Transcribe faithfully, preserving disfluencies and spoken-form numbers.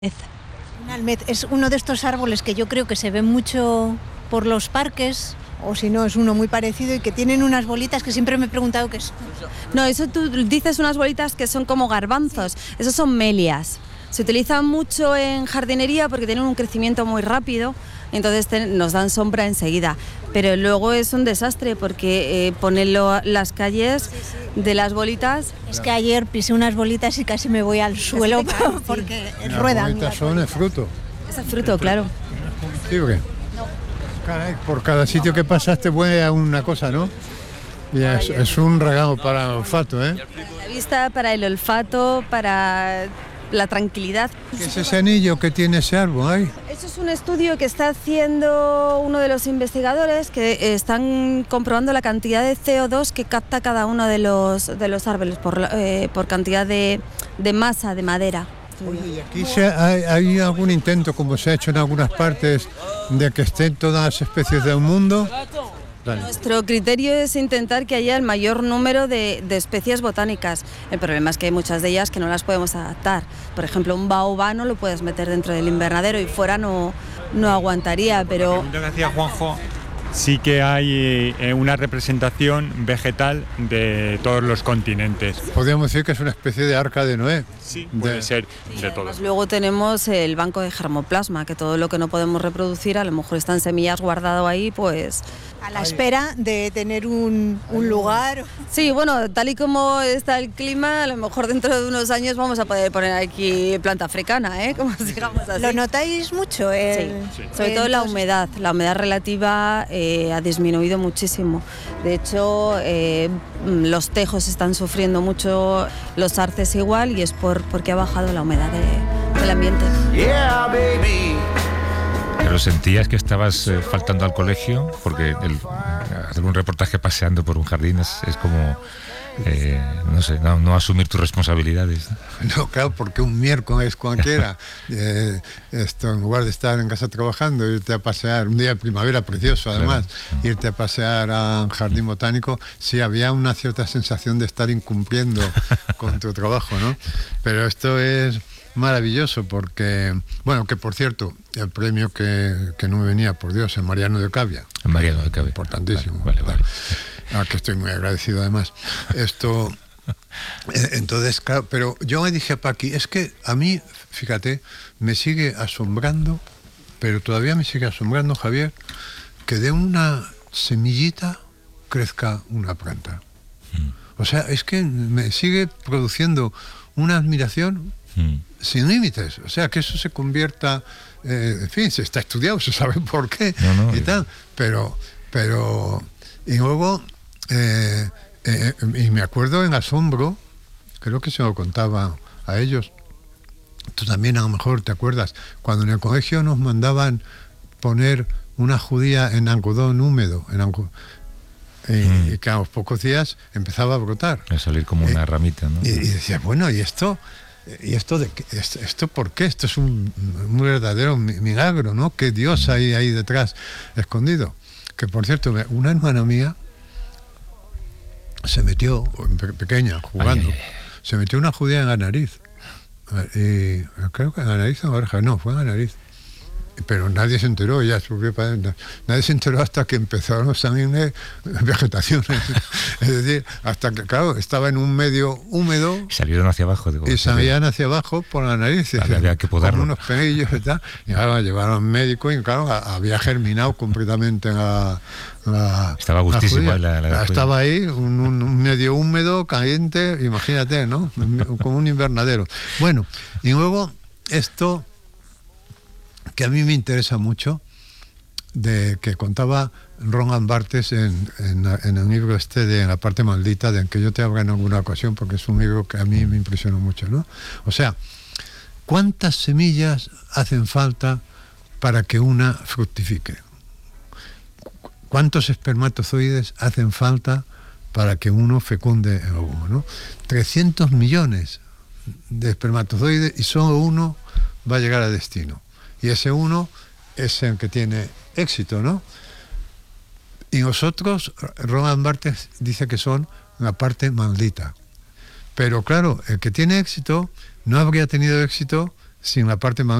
Un almet es uno de estos árboles que yo creo que se ve mucho por los parques, o si no es uno muy parecido y que tienen unas bolitas que siempre me he preguntado qué es. No, eso tú dices unas bolitas que son como garbanzos, esos son melias. Se utilizan mucho en jardinería porque tienen un crecimiento muy rápido, entonces te, nos dan sombra enseguida. Pero luego es un desastre porque eh, ponerlo las calles de las bolitas. Es que ayer pisé unas bolitas y casi me voy al suelo porque Las ruedan. bolitas las son el bolitas. fruto. Es el fruto, claro. ¿Sí o qué? Caray, por cada sitio que pasaste huele a una cosa, ¿no? Y es, es un regalo para el olfato, ¿eh? La vista, para el olfato, para la tranquilidad. ¿Qué es ese anillo que tiene ese árbol ahí? Eso es un estudio que está haciendo uno de los investigadores que están comprobando la cantidad de C O dos que capta cada uno de los, de los árboles por, eh, por cantidad de, de masa de madera. Oye, ¿y aquí se, hay, hay algún intento, como se ha hecho en algunas partes, de que estén todas las especies del mundo? Dale. Nuestro criterio es intentar que haya el mayor número de, de especies botánicas. El problema es que hay muchas de ellas que no las podemos adaptar. Por ejemplo, un baobá no lo puedes meter dentro del invernadero y fuera no, no aguantaría, pero... La pregunta que hacía Juanjo, sí que hay eh, una representación vegetal de todos los continentes. Podríamos decir que es una especie de arca de Noé. Sí, puede De- ser de todo. Además, luego tenemos el banco de germoplasma, que todo lo que no podemos reproducir, a lo mejor están semillas guardado ahí, pues... A la espera de tener un, un lugar. Sí, bueno, tal y como está el clima, a lo mejor dentro de unos años vamos a poder poner aquí planta africana, ¿eh? Como digamos así. ¿Lo notáis mucho? El, Sí, sobre todo la humedad. La humedad relativa eh, ha disminuido muchísimo. De hecho, eh, los tejos están sufriendo mucho, los arces igual, y es por porque ha bajado la humedad de- del ambiente. Yeah, baby. Pero sentías que estabas eh, faltando al colegio, porque el, hacer un reportaje paseando por un jardín es, es como, eh, no sé, no, no asumir tus responsabilidades. No, claro, porque un miércoles cualquiera, eh, esto, en lugar de estar en casa trabajando, irte a pasear, un día de primavera precioso además, Claro. irte a pasear a un jardín botánico, sí había una cierta sensación de estar incumpliendo con tu trabajo, ¿no? Pero esto es maravilloso porque, bueno, que por cierto, el premio que, que no me venía, por Dios, el Mariano de Cavia. Mariano de Cavia. Importantísimo. Vale, vale, Al que estoy muy agradecido además. Esto, eh, entonces, claro, pero yo me dije a Paqui, es que a mí, fíjate, me sigue asombrando, pero todavía me sigue asombrando, Javier, que de una semillita crezca una planta. O sea, es que me sigue produciendo una admiración Mm. sin límites. O sea, que eso se convierta, eh, en fin, se está estudiado, se sabe por qué No, no, y y- tal, pero, pero, y luego, eh, eh, y me acuerdo en asombro, creo que se lo contaba a ellos, tú también a lo mejor te acuerdas, cuando en el colegio nos mandaban poner una judía en algodón húmedo, en algo, y, Mm. y que a los pocos días empezaba a brotar. A salir como una Eh, ramita, ¿no? Y, y decía, bueno, ¿y esto? ¿Y esto de qué? ¿Esto, esto por qué? Esto es un, un verdadero mi- milagro, ¿no? Que Dios hay ahí detrás, escondido. Que por cierto, me- una hermana mía se metió, pe- pequeña, jugando, Ay, ay, ay. se metió una judía en la nariz. Y creo que en la nariz o en la oreja, no, fue en la nariz. Pero nadie se enteró, ella subió para adentro. Nadie se enteró hasta que empezaron los exámenes de vegetación. Es decir, hasta que, claro, estaba en un medio húmedo Salieron hacia abajo. Digo, y salían hacia abajo por la nariz. Había- había que podarlo. Como unos pelillos y tal. Y ahora la llevaron al médico y, claro, a- había germinado completamente la. la Estaba gustísima judía. la- la- la Estaba ahí, un, un- un medio húmedo, caliente, imagínate, ¿no? Como un invernadero. Bueno, y luego esto que a mí me interesa mucho, de que contaba Roland Barthes en, en, en el libro este de La parte maldita, de que yo te hablo en alguna ocasión, porque es un libro que a mí me impresionó mucho, ¿no? O sea, ¿cuántas semillas hacen falta para que una fructifique? ¿Cuántos espermatozoides hacen falta para que uno fecunde el óvulo, ¿no? trescientos millones de espermatozoides y solo uno va a llegar a destino. Y ese uno es el que tiene éxito, ¿no? Y nosotros, Roland Barthes dice que son la parte maldita. Pero claro, el que tiene éxito no habría tenido éxito sin la parte